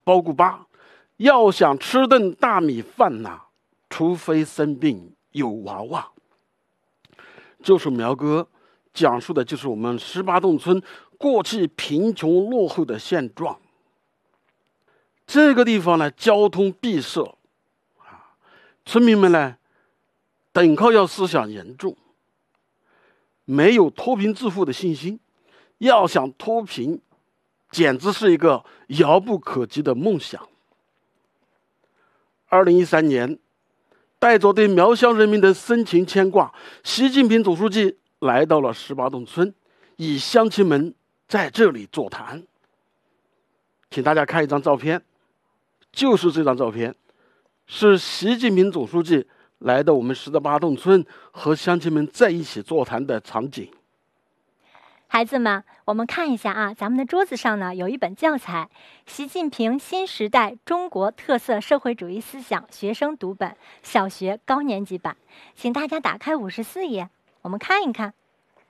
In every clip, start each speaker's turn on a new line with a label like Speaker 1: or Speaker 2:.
Speaker 1: 包谷巴，要想吃顿大米饭呐，除非生病有娃娃。这首苗歌讲述的就是我们18洞村过去贫穷落后的现状。这个地方呢，交通闭塞，村民们呢，等靠要思想严重，没有脱贫致富的信心，要想脱贫，简直是一个遥不可及的梦想。2013年，带着对苗乡人民的深情牵挂，习近平总书记来到了18洞村，与乡亲们在这里座谈。请大家看一张照片，就是这张照片，是习近平总书记来到我们18洞村和乡亲们在一起座谈的场景。
Speaker 2: 孩子们，我们看一下啊，咱们的桌子上呢有一本教材，习近平新时代中国特色社会主义思想学生读本，小学高年级版，请大家打开54页，我们看一看。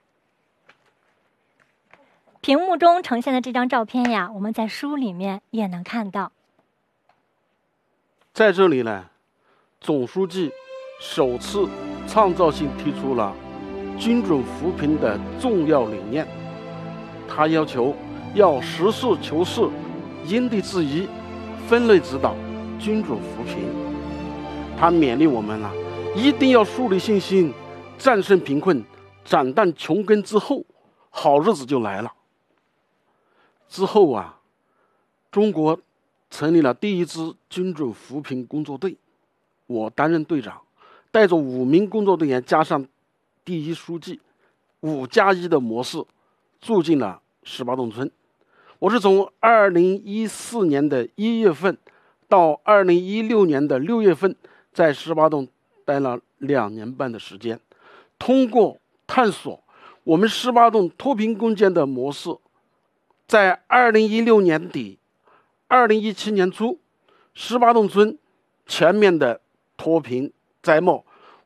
Speaker 2: 屏幕中呈现的这张照片呀，我们在书里面也能看到。
Speaker 1: 在这里呢，总书记首次创造性提出了均准扶贫的重要理念。他要求要实事求是，因地制宜，分类指导，均准扶贫。他勉励我们一定要树立信心，战胜贫困，斩断穷根之后，好日子就来了。之后中国成立了第一支均准扶贫工作队，我担任队长，带着5名工作队员加上第一书记，5+1的模式住进了18洞村。我是从2014年的1月份到2016年的6月份，在18洞待了2年半的时间。通过探索我们18洞脱贫攻坚的模式，在2016年底、2017年初，18洞村全面的脱贫摘帽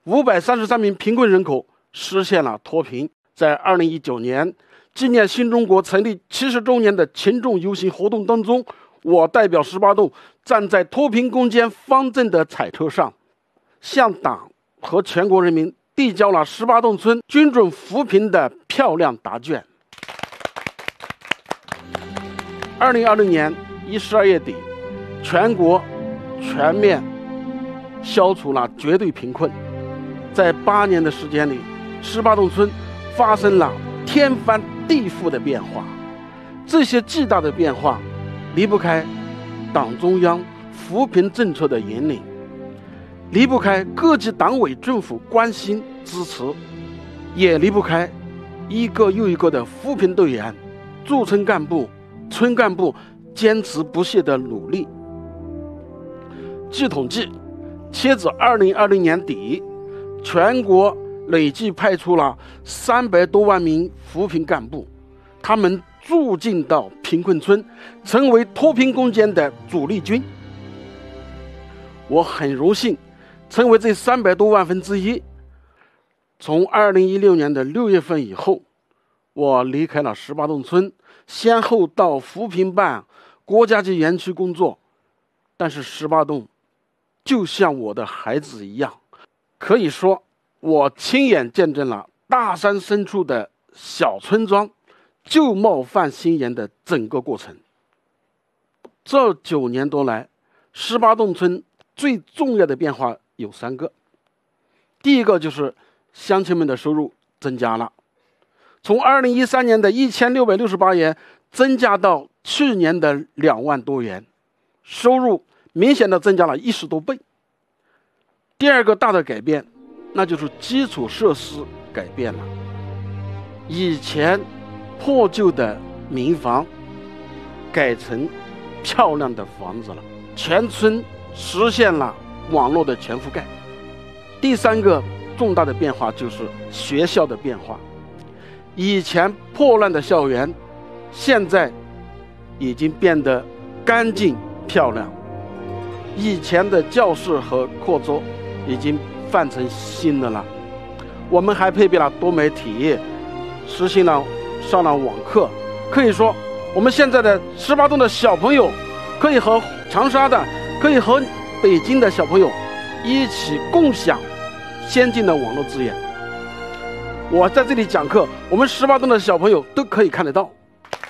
Speaker 1: ，533名贫困人口实现了脱贫。在2019年纪念新中国成立70周年的群众游行活动当中，我代表18洞站在脱贫攻坚方阵的彩车上，向党和全国人民递交了18洞村均准扶贫的漂亮答卷。2020年12月底，全国全面消除了绝对贫困。在8年的时间里，18洞村发生了天翻地覆的变化。这些巨大的变化离不开党中央扶贫政策的引领，离不开各级党委政府关心支持，也离不开一个又一个的扶贫队员、驻村干部、村干部坚持不懈的努力。据统计，截止2020年底，全国累计派出了300多万名扶贫干部，他们驻进到贫困村，成为脱贫攻坚的主力军。我很荣幸成为这300多万分之一。从2016年的6月份以后，我离开了18洞村，先后到扶贫办、国家级园区工作。但是18洞就像我的孩子一样，可以说我亲眼见证了大山深处的小村庄旧貌泛新颜的整个过程。这9年多来，18洞村最重要的变化有3个。第一个就是乡亲们的收入增加了，从2013年的1668元增加到去年的2万多元，收入明显的增加了10多倍。第二个大的改变，那就是基础设施改变了。以前破旧的民房改成漂亮的房子了，全村实现了网络的全覆盖。第3个重大的变化就是学校的变化。以前破烂的校园，现在已经变得干净漂亮。以前的教室和课桌已经换成新的了。我们还配备了多媒体，实行了上了网课。可以说，我们现在的18洞的小朋友可以和长沙的可以和北京的小朋友一起共享先进的网络资源。我在这里讲课，我们18栋的小朋友都可以看得到。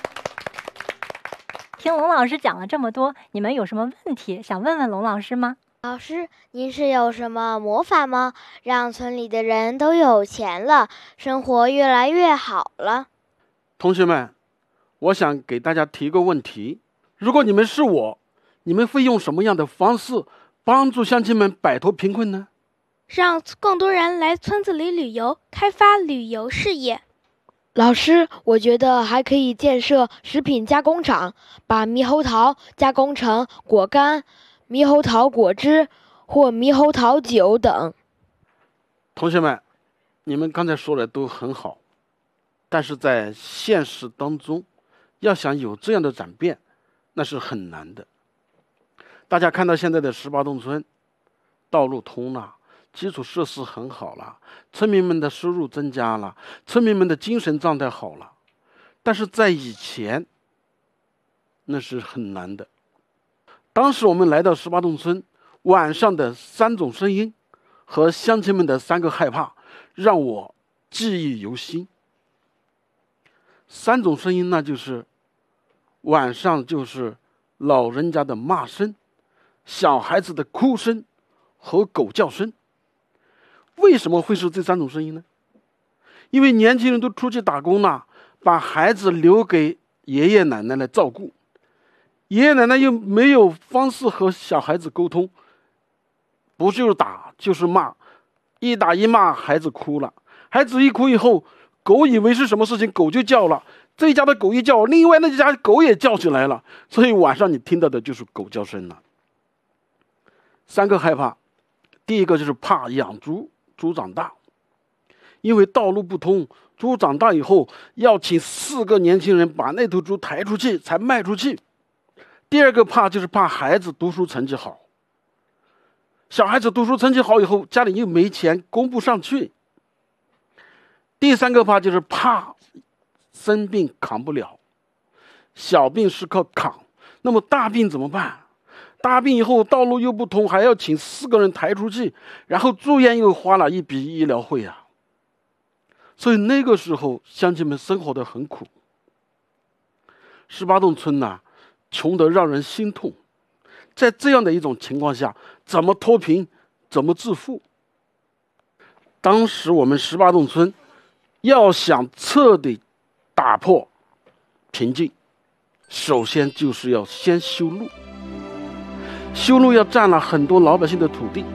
Speaker 2: 听龙老师讲了这么多，你们有什么问题想问问龙老师吗？
Speaker 3: 老师，您是有什么魔法吗？让村里的人都有钱了，生活越来越好了。
Speaker 1: 同学们，我想给大家提个问题：如果你们是我，你们会用什么样的方式帮助乡亲们摆脱贫困呢？
Speaker 4: 让更多人来村子里旅游，开发旅游事业。
Speaker 5: 老师，我觉得还可以建设食品加工厂，把猕猴桃加工成果干、猕猴桃果汁或猕猴桃酒等。
Speaker 1: 同学们，你们刚才说的都很好，但是在现实当中，要想有这样的转变，那是很难的。大家看到现在的18栋村，道路通了，基础设施很好了，村民们的收入增加了，村民们的精神状态好了，但是在以前，那是很难的。当时我们来到18栋村，晚上的3种声音和乡亲们的3个害怕，让我记忆犹新。3种声音呢，就是晚上就是老人家的骂声、小孩子的哭声和狗叫声。为什么会是这3种声音呢？因为年轻人都出去打工了，把孩子留给爷爷奶奶来照顾，爷爷奶奶又没有方式和小孩子沟通，不就是打就是骂，一打一骂孩子哭了，孩子一哭以后，狗以为是什么事情，狗就叫了，这一家的狗一叫，另外那家狗也叫起来了，所以晚上你听到的就是狗叫声了。3个害怕，第一个就是怕养猪长大，因为道路不通，猪长大以后要请4个年轻人把那头猪抬出去才卖出去。第二个怕就是怕孩子读书成绩好，小孩子读书成绩好以后，家里又没钱供不上去。第3个怕就是怕生病扛不了，小病是靠扛，那么大病怎么办？大病以后道路又不通，还要请4个人抬出去，然后住院又花了一笔医疗费啊。所以那个时候乡亲们生活得很苦。18栋村呢，穷得让人心痛。在这样的一种情况下，怎么脱贫，怎么致富？当时我们18栋村要想彻底打破贫瘠，首先就是要先修路。修路要占了很多老百姓的土地，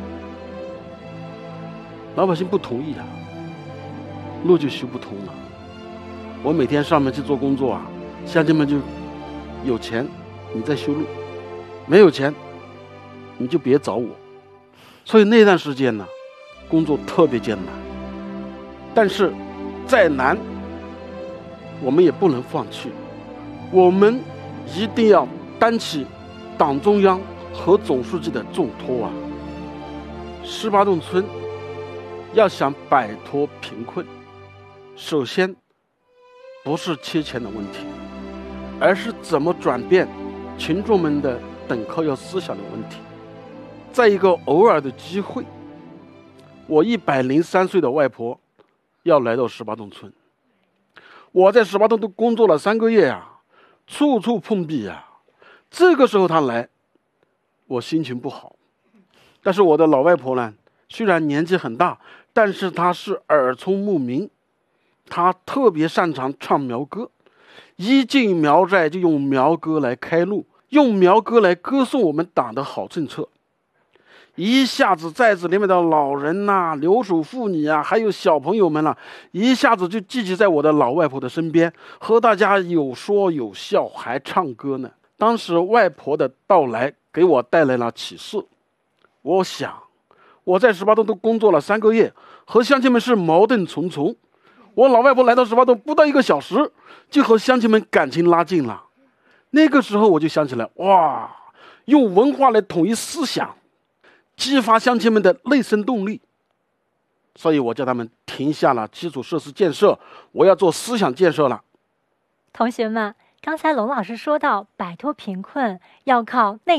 Speaker 1: 老百姓不同意啊，路就修不通了。我每天上门去做工作啊，乡亲们就有钱你再修路，没有钱你就别找我。所以那段时间呢，工作特别艰难，但是再难我们也不能放弃，我们一定要担起党中央和总书记的重托啊！18栋村要想摆脱贫困，首先不是缺钱的问题，而是怎么转变群众们的等靠要思想的问题。在一个偶尔的机会，我103岁的外婆要来到18栋村，我在18栋都工作了3个月啊，处处碰壁啊。这个时候她来，我心情不好。但是我的老外婆呢，虽然年纪很大，但是她是耳聪目明，她特别擅长唱苗歌，一进苗寨就用苗歌来开路，用苗歌来歌颂我们党的好政策。一下子寨子里面的老人呐、留守妇女啊，还有小朋友们一下子就聚集在我的老外婆的身边，和大家有说有笑，还唱歌呢。当时外婆的到来给我带来了启示。我想，我在18栋都工作了3个月，和乡亲们是矛盾重重。我老外婆来到18栋不到1个小时，就和乡亲们感情拉近了。那个时候我就想起来，哇，用文化来统一思想，激发乡亲们的内生动力。所以我叫他们停下了基础设施建设，我要做思想建设了。
Speaker 2: 同学们，刚才龙老师说到，摆脱贫困要靠内